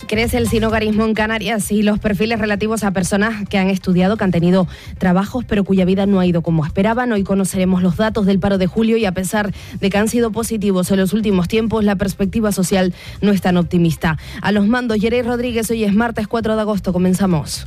Crece el sinhogarismo en Canarias y los perfiles relativos a personas que han estudiado, que han tenido trabajos, pero cuya vida no ha ido como esperaban. Hoy conoceremos los datos del paro de julio y a pesar de que han sido positivos en los últimos tiempos, la perspectiva social no es tan optimista. A los mandos, Yerey Rodríguez, hoy es martes 4 de agosto, comenzamos.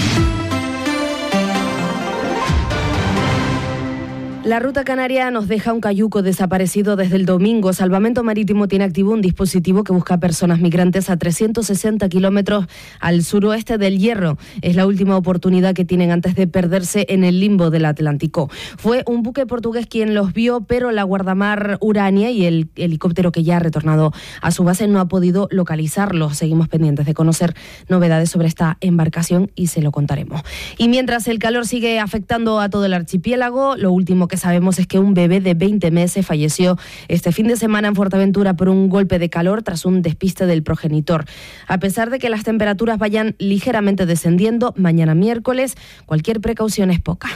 La ruta canaria nos deja un cayuco desaparecido desde el domingo. Salvamento Marítimo tiene activo un dispositivo que busca personas migrantes a 360 kilómetros al suroeste del Hierro. Es la última oportunidad que tienen antes de perderse en el limbo del Atlántico. Fue un buque portugués quien los vio, pero la guardamar Urania y el helicóptero que ya ha retornado a su base no ha podido localizarlos. Seguimos pendientes de conocer novedades sobre esta embarcación y se lo contaremos. Y mientras el calor sigue afectando a todo el archipiélago, lo último que sabemos es que un bebé de 20 meses falleció este fin de semana en Fuerteventura por un golpe de calor tras un despiste del progenitor. A pesar de que las temperaturas vayan ligeramente descendiendo, mañana miércoles cualquier precaución es poca.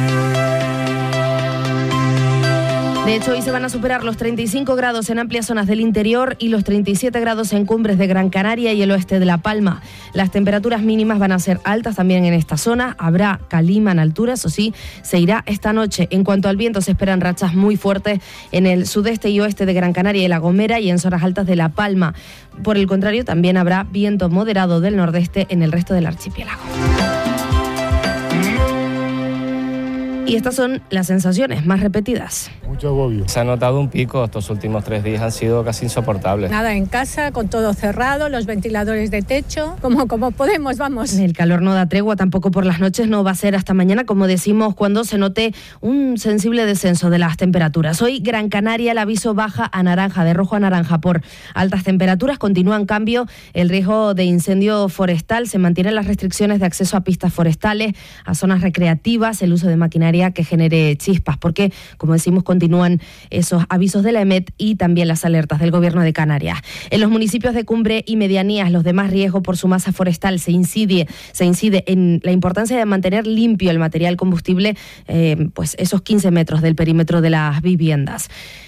De hecho, hoy se van a superar los 35 grados en amplias zonas del interior y los 37 grados en cumbres de Gran Canaria y el oeste de La Palma. Las temperaturas mínimas van a ser altas también en esta zona. Habrá calima en altura, eso sí, se irá esta noche. En cuanto al viento, se esperan rachas muy fuertes en el sudeste y oeste de Gran Canaria y La Gomera y en zonas altas de La Palma. Por el contrario, también habrá viento moderado del nordeste en el resto del archipiélago. Y estas son las sensaciones más repetidas. Mucho agobio. Se ha notado un pico, estos últimos 3 días han sido casi insoportables. Nada, en casa, con todo cerrado, los ventiladores de techo, como podemos, vamos. El calor no da tregua, tampoco por las noches, no va a ser hasta mañana, como decimos, cuando se note un sensible descenso de las temperaturas. Hoy Gran Canaria, el aviso baja a naranja, de rojo a naranja por altas temperaturas. Continúa en cambio el riesgo de incendio forestal, se mantienen las restricciones de acceso a pistas forestales, a zonas recreativas, el uso de maquinaria que genere chispas, porque, como decimos, continúan esos avisos de la EMET y también las alertas del Gobierno de Canarias. En los municipios de cumbre y medianías, los de más riesgo por su masa forestal, se incide en la importancia de mantener limpio el material combustible, pues esos 15 metros del perímetro de las viviendas.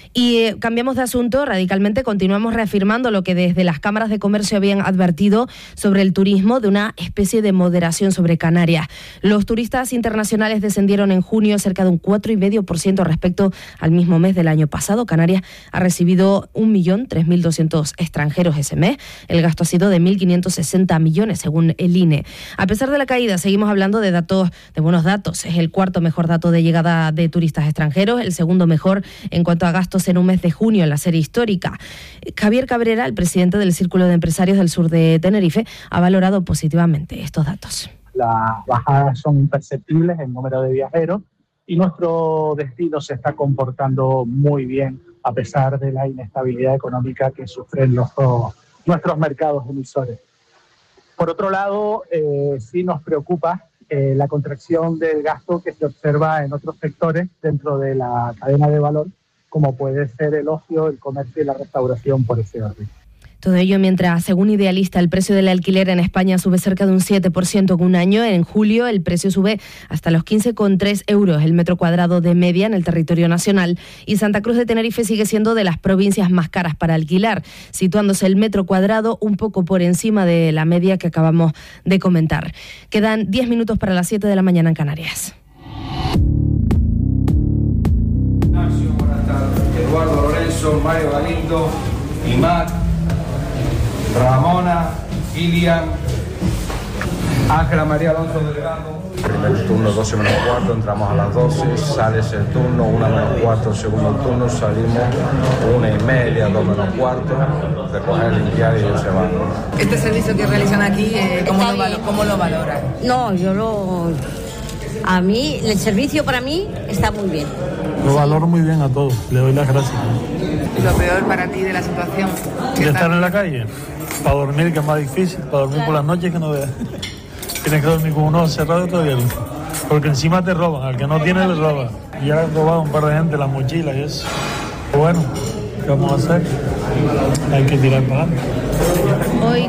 Y cambiamos de asunto radicalmente, continuamos reafirmando lo que desde las cámaras de comercio habían advertido sobre el turismo, de una especie de moderación sobre Canarias. Los turistas internacionales descendieron en junio cerca de un 4,5% respecto al mismo mes del año pasado. Canarias ha recibido 1.003.200 extranjeros ese mes. El gasto ha sido de 1.560 millones, según el INE. A pesar de la caída, seguimos hablando de buenos datos. Es el cuarto mejor dato de llegada de turistas extranjeros, el segundo mejor en cuanto a gastos en un mes de junio en la serie histórica. Javier Cabrera, el presidente del Círculo de Empresarios del Sur de Tenerife, ha valorado positivamente estos datos. Las bajadas son imperceptibles en número de viajeros y nuestro destino se está comportando muy bien a pesar de la inestabilidad económica que sufren nuestros mercados emisores. Por otro lado, sí nos preocupa la contracción del gasto que se observa en otros sectores dentro de la cadena de valor, como puede ser el ocio, el comercio y la restauración, por ese orden. Todo ello mientras, según Idealista, el precio del alquiler en España sube cerca de un 7% en un año. En julio el precio sube hasta los 15,3 euros el metro cuadrado de media en el territorio nacional. Y Santa Cruz de Tenerife sigue siendo de las provincias más caras para alquilar, situándose el metro cuadrado un poco por encima de la media que acabamos de comentar. Quedan 10 minutos para las 7 de la mañana en Canarias. Eduardo Lorenzo, Mario Galindo, Imat, Ramona, Ilian, Ángela María Alonso Delgado. Primer turno 12 menos cuarto, entramos a las 12, sales el turno, 1 menos cuarto, segundo turno, salimos 1:30, 2 menos cuarto, recoger, limpiar y ellos se van. Este servicio que realizan aquí, ¿cómo lo valoran? No, a mí, el servicio para mí está muy bien. Lo valoro muy bien a todos, le doy las gracias. ¿Y lo peor para ti de la situación? ¿De estar en la calle? Para dormir, que es más difícil, para dormir por las noches que no veas. Tienes que dormir con un ojo cerrado todo el día. Porque encima te roban, al que no tiene le roban. Y ya han robado un par de gente las mochilas y eso. Pero bueno, ¿qué vamos a hacer? Hay que tirar para adelante. Hoy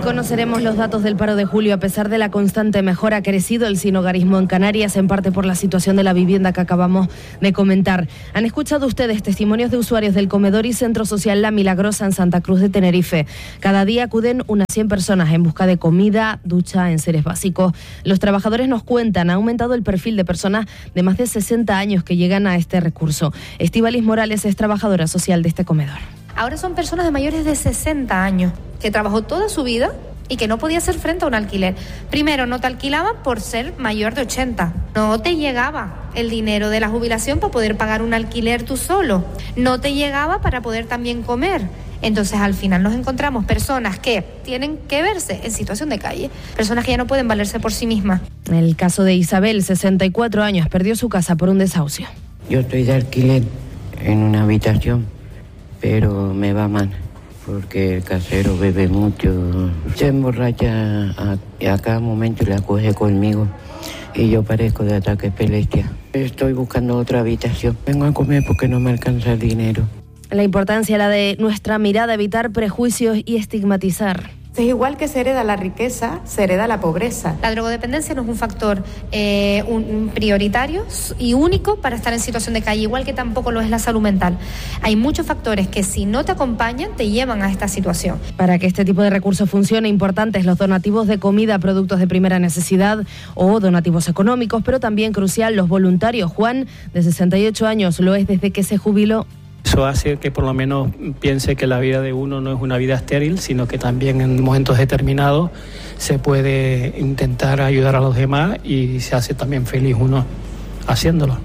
Conoceremos los datos del paro de julio. A pesar de la constante mejora, ha crecido el sinhogarismo en Canarias, en parte por la situación de la vivienda que acabamos de comentar. Han escuchado ustedes testimonios de usuarios del comedor y centro social La Milagrosa en Santa Cruz de Tenerife. Cada día acuden unas 100 personas en busca de comida, ducha, enseres básicos. Los trabajadores nos cuentan, ha aumentado el perfil de personas de más de 60 años que llegan a este recurso. Estíbaliz Morales es trabajadora social de este comedor. Ahora son personas de mayores de 60 años, que trabajó toda su vida y que no podía hacer frente a un alquiler. Primero, no te alquilaban por ser mayor de 80. No te llegaba el dinero de la jubilación para poder pagar un alquiler tú solo. No te llegaba para poder también comer. Entonces, al final nos encontramos personas que tienen que verse en situación de calle, personas que ya no pueden valerse por sí mismas. El caso de Isabel, 64 años, perdió su casa por un desahucio. Yo estoy de alquiler en una habitación, pero me va mal, porque el casero bebe mucho, se emborracha a cada momento y la coge conmigo, y yo parezco de ataque epilepsia. Estoy buscando otra habitación, vengo a comer porque no me alcanza el dinero. La importancia, la de nuestra mirada, evitar prejuicios y estigmatizar. Es igual que se hereda la riqueza, se hereda la pobreza. La drogodependencia no es un factor prioritario y único para estar en situación de calle, igual que tampoco lo es la salud mental. Hay muchos factores que si no te acompañan te llevan a esta situación. Para que este tipo de recursos funcione, importantes los donativos de comida, productos de primera necesidad o donativos económicos, pero también crucial los voluntarios. Juan, de 68 años, lo es desde que se jubiló. Eso hace que por lo menos piense que la vida de uno no es una vida estéril, sino que también en momentos determinados se puede intentar ayudar a los demás y se hace también feliz uno haciéndolo.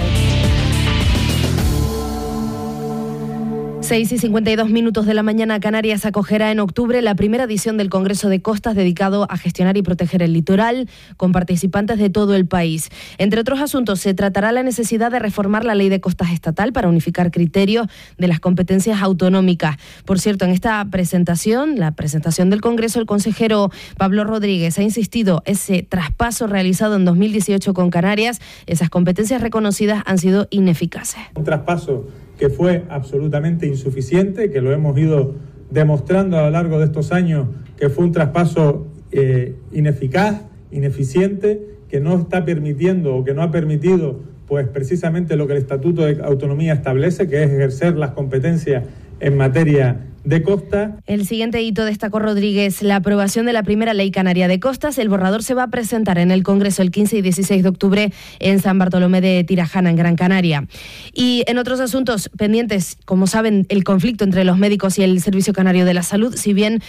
6:52 de la mañana, Canarias acogerá en octubre la primera edición del Congreso de Costas dedicado a gestionar y proteger el litoral, con participantes de todo el país. Entre otros asuntos, se tratará la necesidad de reformar la Ley de Costas estatal para unificar criterios de las competencias autonómicas. Por cierto, en esta presentación, la presentación del Congreso, el consejero Pablo Rodríguez ha insistido, ese traspaso realizado en 2018 con Canarias, esas competencias reconocidas han sido ineficaces. Un traspaso que fue absolutamente insuficiente, que lo hemos ido demostrando a lo largo de estos años, que fue un traspaso ineficaz, ineficiente, que no está permitiendo o que no ha permitido pues precisamente lo que el Estatuto de Autonomía establece, que es ejercer las competencias en materia de costa. El siguiente hito destacó Rodríguez, la aprobación de la primera Ley Canaria de Costas. El borrador se va a presentar en el Congreso el 15 y 16 de octubre en San Bartolomé de Tirajana, en Gran Canaria. Y en otros asuntos pendientes, como saben, el conflicto entre los médicos y el Servicio Canario de la Salud, si bien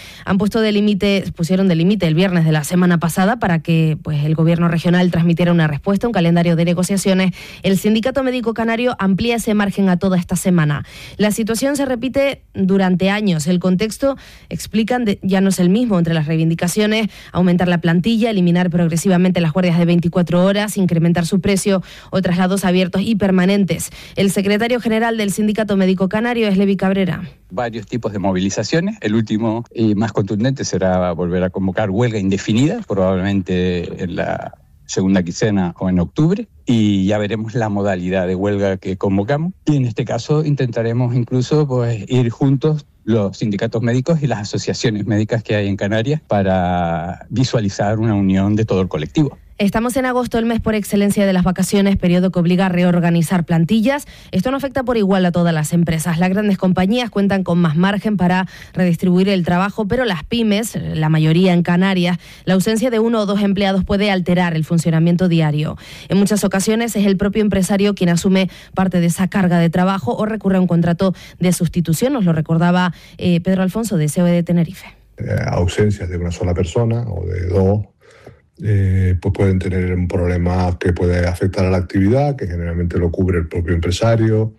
pusieron de límite el viernes de la semana pasada para que pues el gobierno regional transmitiera una respuesta, un calendario de negociaciones, el Sindicato Médico Canario amplía ese margen a toda esta semana. La situación se repite durante años. El contexto, explican, ya no es el mismo entre las reivindicaciones, aumentar la plantilla, eliminar progresivamente las guardias de 24 horas, incrementar su precio o traslados abiertos y permanentes. El secretario general del Sindicato Médico Canario es Levi Cabrera. Varios tipos de movilizaciones. El último y más contundente será volver a convocar huelga indefinida, probablemente en la segunda quincena o en octubre, y ya veremos la modalidad de huelga que convocamos. Y en este caso intentaremos incluso pues ir juntos los sindicatos médicos y las asociaciones médicas que hay en Canarias para visualizar una unión de todo el colectivo. Estamos en agosto, el mes por excelencia de las vacaciones, periodo que obliga a reorganizar plantillas. Esto no afecta por igual a todas las empresas. Las grandes compañías cuentan con más margen para redistribuir el trabajo, pero las pymes, la mayoría en Canarias, la ausencia de 1 o 2 empleados puede alterar el funcionamiento diario. En muchas ocasiones es el propio empresario quien asume parte de esa carga de trabajo o recurre a un contrato de sustitución. Nos lo recordaba Pedro Alfonso de COE de Tenerife. Ausencias de una sola persona o de 2, pues pueden tener un problema que puede afectar a la actividad, que generalmente lo cubre el propio empresario,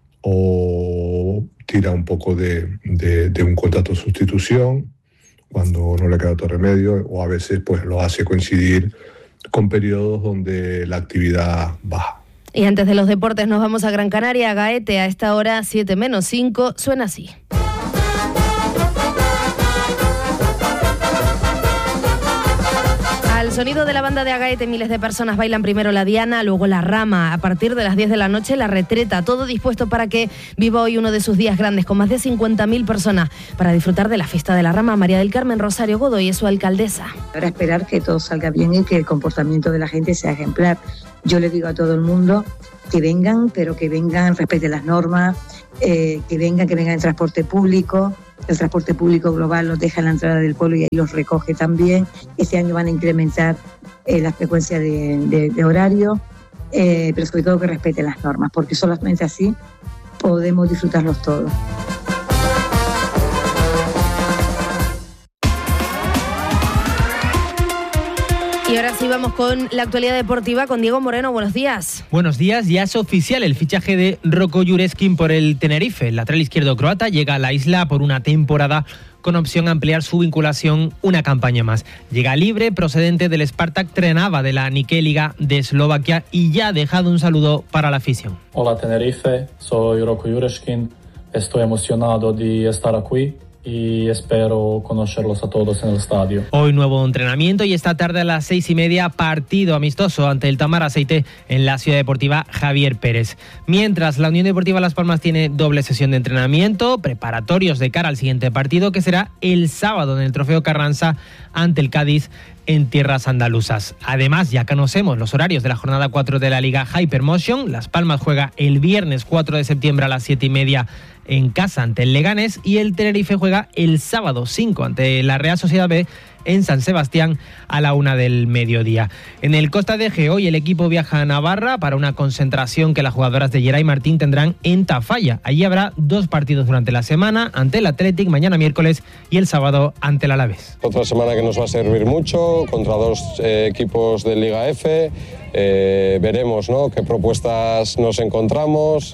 o tira un poco de un contrato de sustitución cuando no le queda otro remedio, o a veces pues lo hace coincidir con periodos donde la actividad baja. Y antes de los deportes nos vamos a Gran Canaria, a Gaete, a esta hora 7:05, suena así. Al Al sonido de la banda de Agaete, miles de personas bailan primero la diana, luego la rama. A partir de las 10 de la noche, la retreta. Todo dispuesto para que viva hoy uno de sus días grandes, con más de 50.000 personas, para disfrutar de la fiesta de la rama. María del Carmen Rosario Godoy es su alcaldesa. Para esperar que todo salga bien y que el comportamiento de la gente sea ejemplar. Yo le digo a todo el mundo que vengan, pero que vengan, respeten las normas, que vengan en transporte público. El transporte público global los deja en la entrada del pueblo y ahí los recoge también. Este año van a incrementar la frecuencia de horario, pero sobre todo que respeten las normas, porque solamente así podemos disfrutarlos todos. Y ahora sí vamos con la actualidad deportiva con Diego Moreno. Buenos días. Buenos días. Ya es oficial el fichaje de Roko Jureskin por el Tenerife. El lateral izquierdo croata llega a la isla por una temporada con opción a ampliar su vinculación una campaña más. Llega libre, procedente del Spartak Trnava de la Nike Liga de Eslovaquia y ya ha dejado un saludo para la afición. Hola Tenerife, soy Roko Jureskin. Estoy emocionado de estar aquí y espero conocerlos a todos en el estadio. Hoy nuevo entrenamiento y esta tarde a las 6:30 partido amistoso ante el Tamar Aceite en la Ciudad Deportiva Javier Pérez. Mientras la Unión Deportiva Las Palmas tiene doble sesión de entrenamiento, preparatorios de cara al siguiente partido que será el sábado en el Trofeo Carranza ante el Cádiz en tierras andaluzas. Además, ya conocemos los horarios de la jornada 4 de la Liga Hypermotion. Las Palmas juega el viernes 4 de septiembre a las 7:30 en casa ante el Leganés y el Tenerife juega el sábado 5 ante la Real Sociedad B en San Sebastián a la 1 del mediodía. En el Costa de Eje hoy el equipo viaja a Navarra para una concentración que las jugadoras de Geray Martín tendrán en Tafalla. Allí habrá 2 partidos durante la semana, ante el Athletic mañana miércoles y el sábado ante el Alavés. Otra semana que nos va a servir mucho contra 2 equipos de Liga F. Veremos, ¿no?, qué propuestas nos encontramos,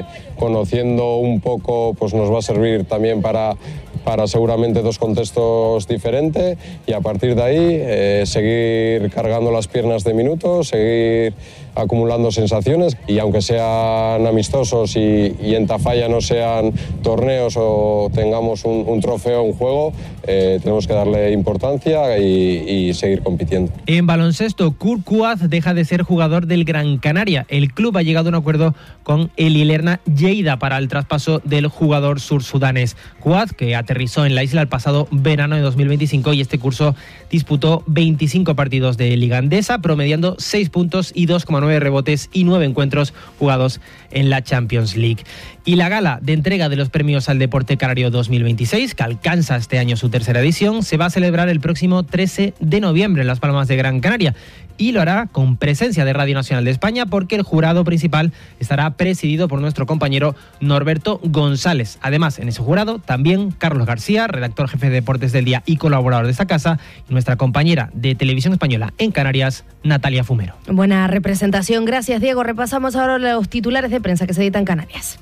conociendo un poco pues nos va a servir también para seguramente 2 contextos diferentes y a partir de ahí seguir cargando las piernas de minutos, seguir acumulando sensaciones y aunque sean amistosos y en Tafalla no sean torneos o tengamos un trofeo, un juego, tenemos que darle importancia y seguir compitiendo. En baloncesto, Kurt Kuat deja de ser jugador del Gran Canaria. El club ha llegado a un acuerdo con el Ilerna Lleida para el traspaso del jugador sursudanés. Kuat, que aterrizó en la isla el pasado verano de 2025 y este curso disputó 25 partidos de Liga Andesa, promediando 6 puntos y 2,9 rebotes y 9 encuentros jugados en la Champions League. Y la gala de entrega de los premios al Deporte Canario 2026, que alcanza este año su 3ª edición, se va a celebrar el próximo 13 de noviembre en Las Palmas de Gran Canaria. Y lo hará con presencia de Radio Nacional de España porque el jurado principal estará presidido por nuestro compañero Norberto González. Además, en ese jurado también Carlos García, redactor jefe de Deportes del Día y colaborador de esta casa, y nuestra compañera de Televisión Española en Canarias, Natalia Fumero. Buena representación, gracias Diego. Repasamos ahora los titulares de prensa que se editan en Canarias.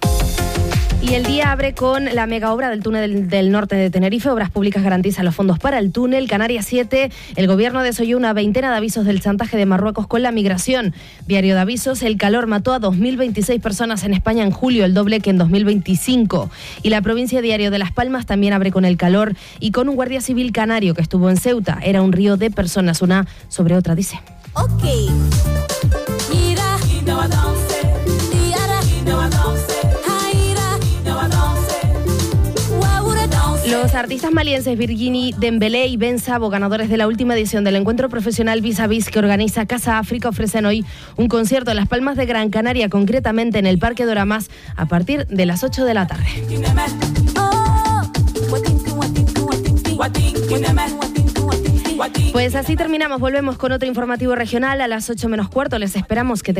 Y el día abre con la mega obra del túnel del norte de Tenerife. Obras Públicas garantizan los fondos para el túnel. Canarias 7, el gobierno desoyó una veintena de avisos del chantaje de Marruecos con la migración. Diario de avisos, el calor mató a 2026 personas en España en julio, el doble que en 2025. Y la provincia Diario de Las Palmas también abre con el calor y con un guardia civil canario que estuvo en Ceuta. Era un río de personas, una sobre otra, dice. Ok. Los artistas malienses Virginie Dembélé y Ben Sabo, ganadores de la última edición del encuentro profesional Vis a Vis que organiza Casa África, ofrecen hoy un concierto en Las Palmas de Gran Canaria, concretamente en el Parque Doramas, a partir de las 8 de la tarde. Pues así terminamos, volvemos con otro informativo regional a las 8 menos cuarto. Les esperamos que